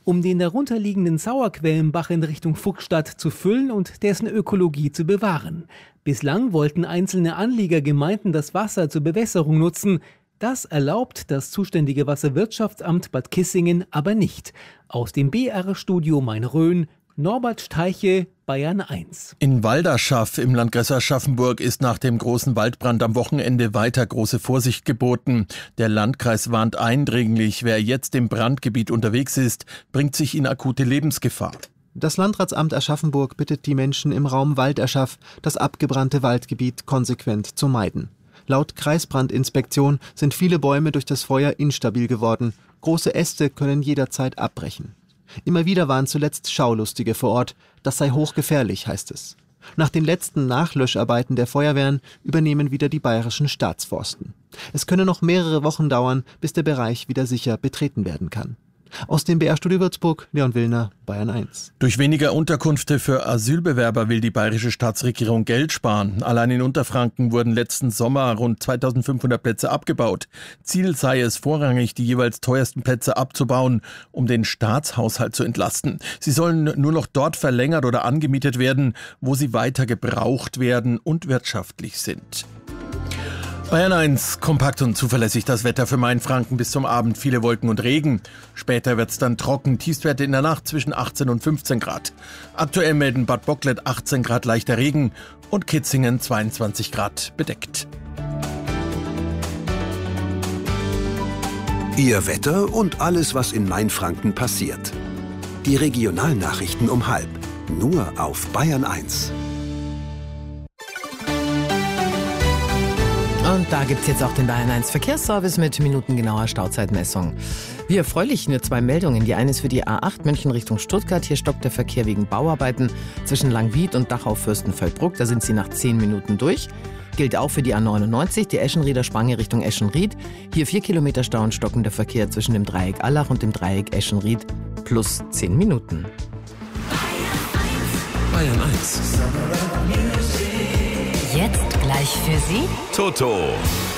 um den darunterliegenden Sauerquellenbach in Richtung Fuchsstadt zu füllen und dessen Ökologie zu bewahren. Bislang wollten einzelne Anliegergemeinden das Wasser zur Bewässerung nutzen. Das erlaubt das zuständige Wasserwirtschaftsamt Bad Kissingen aber nicht. Aus dem BR-Studio Main-Rhön, Norbert Steiche, Bayern 1. In Walderschaff im Landkreis Aschaffenburg ist nach dem großen Waldbrand am Wochenende weiter große Vorsicht geboten. Der Landkreis warnt eindringlich, wer jetzt im Brandgebiet unterwegs ist, bringt sich in akute Lebensgefahr. Das Landratsamt Aschaffenburg bittet die Menschen im Raum Walderschaff, das abgebrannte Waldgebiet konsequent zu meiden. Laut Kreisbrandinspektion sind viele Bäume durch das Feuer instabil geworden. Große Äste können jederzeit abbrechen. Immer wieder waren zuletzt Schaulustige vor Ort. Das sei hochgefährlich, heißt es. Nach den letzten Nachlöscharbeiten der Feuerwehren übernehmen wieder die bayerischen Staatsforsten. Es könne noch mehrere Wochen dauern, bis der Bereich wieder sicher betreten werden kann. Aus dem BR-Studio Würzburg, Leon Willner, Bayern 1. Durch weniger Unterkünfte für Asylbewerber will die bayerische Staatsregierung Geld sparen. Allein in Unterfranken wurden letzten Sommer rund 2500 Plätze abgebaut. Ziel sei es vorrangig, die jeweils teuersten Plätze abzubauen, um den Staatshaushalt zu entlasten. Sie sollen nur noch dort verlängert oder angemietet werden, wo sie weiter gebraucht werden und wirtschaftlich sind. Bayern 1, kompakt und zuverlässig das Wetter für Mainfranken bis zum Abend. Viele Wolken und Regen. Später wird's dann trocken. Tiefstwerte in der Nacht zwischen 18 und 15 Grad. Aktuell melden Bad Bocklet 18 Grad leichter Regen und Kitzingen 22 Grad bedeckt. Ihr Wetter und alles, was in Mainfranken passiert. Die Regionalnachrichten um 12:30. Nur auf Bayern 1. Und da gibt es jetzt auch den Bayern 1 Verkehrsservice mit minutengenauer Stauzeitmessung. Wie erfreulich, nur 2 Meldungen. Die eine ist für die A8 München Richtung Stuttgart. Hier stockt der Verkehr wegen Bauarbeiten zwischen Langwied und Dachau-Fürstenfeldbruck. Da sind sie nach 10 Minuten durch. Gilt auch für die A99, die Eschenrieder Spange Richtung Eschenried. Hier 4 Kilometer Stau und stockender Verkehr zwischen dem Dreieck Allach und dem Dreieck Eschenried plus 10 Minuten. Bayern 1. Jetzt gleich für Sie Toto.